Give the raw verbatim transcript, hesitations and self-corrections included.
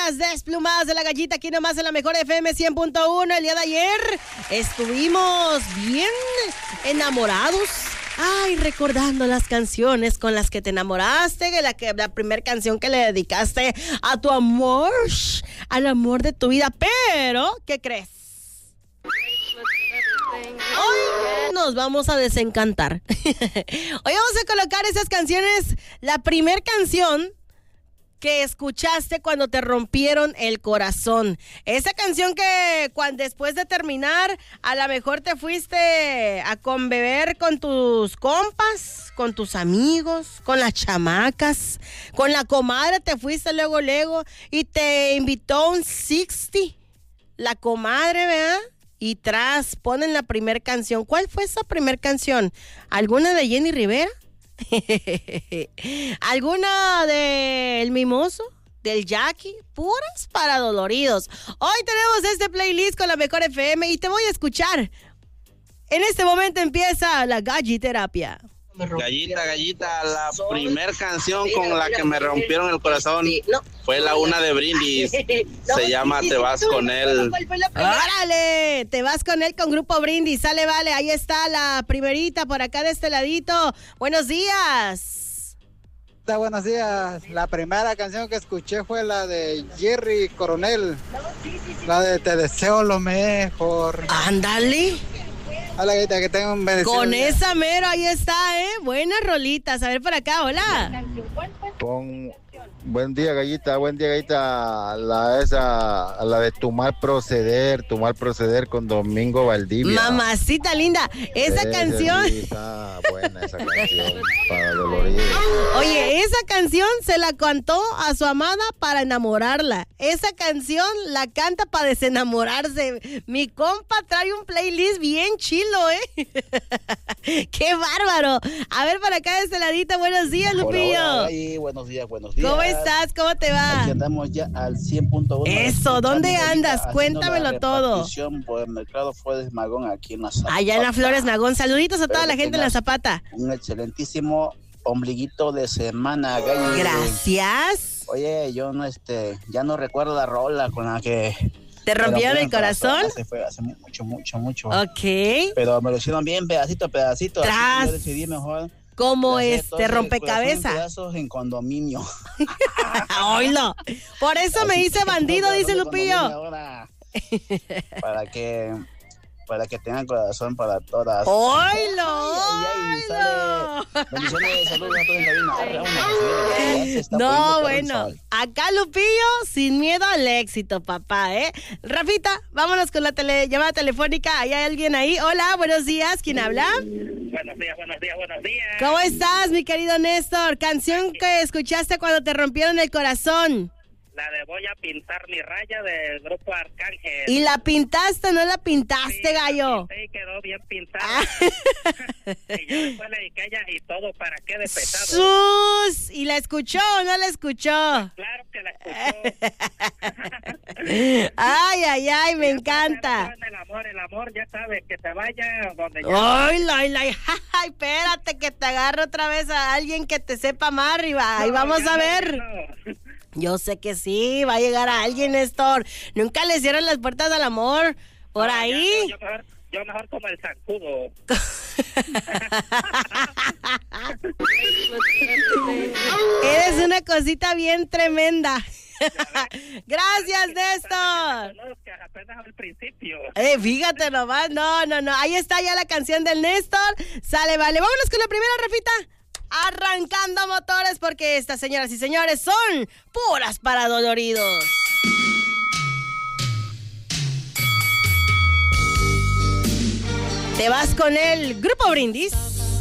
días, desplumadas de la gallita, aquí nomás en la mejor F M cien punto uno. El día de ayer estuvimos bien enamorados. Ay, recordando las canciones con las que te enamoraste, la, que, la primera canción que le dedicaste a tu amor, al amor de tu vida. Pero, ¿qué crees? Hoy nos vamos a desencantar. Hoy vamos a colocar esas canciones, la primera canción que escuchaste cuando te rompieron el corazón. Esa canción que cuando después de terminar, a lo mejor te fuiste a conbeber con tus compas, con tus amigos, con las chamacas, con la comadre, te fuiste luego, luego, y te invitó un sesenta, la comadre, ¿verdad? Y tras ponen la primera canción. ¿Cuál fue esa primera canción? ¿Alguna de Jenny Rivera? ¿Alguna del Mimoso? ¿Del Jackie? Puras para doloridos. Hoy tenemos este playlist con la mejor F M y te voy a escuchar. En este momento empieza la galliterapia. Gallita, gallita, la primer canción con la que me rompieron el corazón fue la una de Brindis. Se llama Te vas con él. ¡Órale! Te vas con él con Grupo Brindis. Sale, vale. Ahí está la primerita por acá de este ladito. Buenos días. Buenos días. La primera canción que escuché fue la de Jerry Coronel. La de Te deseo lo mejor. Ándale. Hola, Gallita, que tengo un bendecido Con día. esa mero, ahí está, ¿eh? Buenas rolitas. A ver por acá, hola. Pon, buen día, Gallita, buen día, Gallita. La, esa, la de Tu mal proceder, Tu mal proceder con Domingo Valdivia. Mamacita linda, esa Ese canción. sí está buena esa canción para doloridos. Oye, esa canción se la cantó a su amada para enamorarla. Esa canción la canta para desenamorarse. Mi compa trae un playlist bien chilo, ¿eh? ¡Qué bárbaro! A ver, para acá de este ladito, buenos días, Lupillo. Hola, hola, ahí, buenos días, buenos días. ¿Cómo estás? ¿Cómo te va? Aquí andamos ya al cien punto uno. Eso, ¿dónde andas? Cuéntamelo todo. Por el mercado Flores Magón aquí en la Zapata. Allá en la Flores Magón. Saluditos a toda Pero la gente en la Zapata. Un excelentísimo ombliguito de semana, Galli. Gracias. Oye, yo no, este, ya no recuerdo la rola con la que... ¿Te rompieron el corazón? Hace, fue hace mucho, mucho, mucho. Ok. Pero me lo hicieron bien, pedacito a pedacito. Tras. Así que yo decidí mejor... Como hacer este todo el rompecabezas. corazón en pedazos en condominio. Oílo. Por eso me hice bandido, dice Lupillo. Ahora, para que para que tengan corazón para todas. ¡Oílo! ¡Oílo! Bendiciones, saludos a todos en cabina. No, bueno, acá Lupillo sin miedo al éxito, papá, ¿eh? Rafita, vámonos con la tele, llamada telefónica. ¿Hay alguien ahí? Hola, buenos días, ¿quién habla? Buenos días, buenos días, buenos días. ¿Cómo estás, mi querido Néstor? Canción que escuchaste cuando te rompieron el corazón. La de Voy a pintar mi raya del grupo Arcángel. ¿Y la pintaste o no la pintaste, sí, gallo? Sí, quedó bien pintada. Ah. Y yo después le dediqué a ella y todo, ¿para qué de pesado? ¡Sus! ¿Y la escuchó o no la escuchó? Claro que la escuchó. Ay, ay, ay, me encanta. El amor, el amor, ya sabes, que te vaya donde ya. Ay, ay, ay, ay, espérate que te agarre otra vez a alguien que te sepa más arriba. Ahí no, vamos a ver. No. Yo sé que sí, va a llegar a alguien, Néstor. Nunca le cierran las puertas al amor. Por no, ahí. Ya, yo, mejor, yo mejor como el zancudo. Eres una cosita bien tremenda. Gracias, Néstor. Apenas al principio. Eh, fíjate nomás, no, no, no. Ahí está ya la canción del Néstor. Sale, vale. Vámonos con la primera, Rafita. Arrancando motores porque estas señoras y señores son puras para doloridos. Te vas con el Grupo Brindis.